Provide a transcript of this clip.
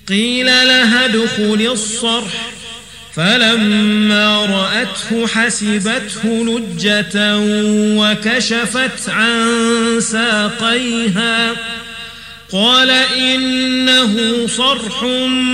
قيل لها ادخل الصرح فلما رأته حسبته لجة وكشفت عن ساقيها قال إنه صرح